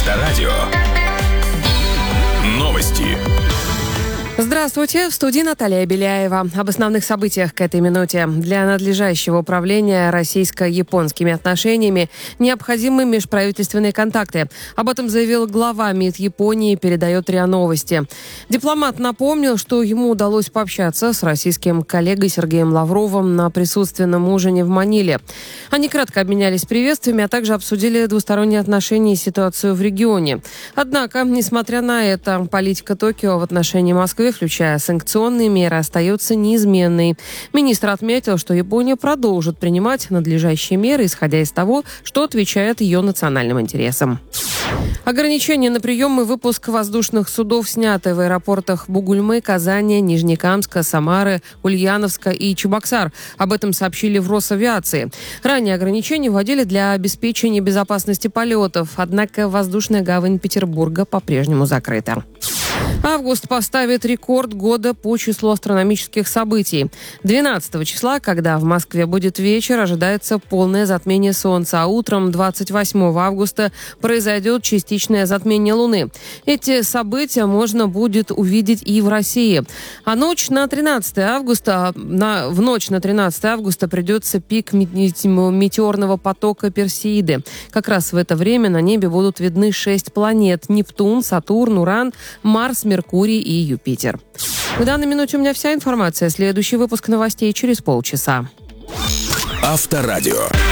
Авторадио. Новости. Здравствуйте, в студии Наталья Беляева. Об основных событиях к этой минуте. Для надлежащего управления российско-японскими отношениями необходимы межправительственные контакты. Об этом заявил глава МИД Японии, передает РИА Новости. Дипломат напомнил, что ему удалось пообщаться с российским коллегой Сергеем Лавровым на присутственном ужине в Маниле. Они кратко обменялись приветствиями, а также обсудили двусторонние отношения и ситуацию в регионе. Однако, несмотря на это, политика Токио в отношении Москвы, включая санкционные меры, остается неизменной. Министр отметил, что Япония продолжит принимать надлежащие меры, исходя из того, что отвечает ее национальным интересам. Ограничения на прием и выпуск воздушных судов сняты в аэропортах Бугульмы, Казани, Нижнекамска, Самары, Ульяновска и Чебоксар. Об этом сообщили в Росавиации. Ранее ограничения вводили для обеспечения безопасности полетов, однако воздушная гавань Петербурга по-прежнему закрыта. Август поставит рекорд года по числу астрономических событий. 12 числа, когда в Москве будет вечер, ожидается полное затмение Солнца, а утром 28 августа произойдет частичное затмение Луны. Эти события можно будет увидеть и в России. А в ночь на 13 августа придется пик метеорного потока Персеиды. Как раз в это время на небе будут видны 6 планет: Нептун, Сатурн, Уран, Марс, Меркурий и Юпитер. В данной минуте у меня вся информация. Следующий выпуск новостей через полчаса. Авторадио.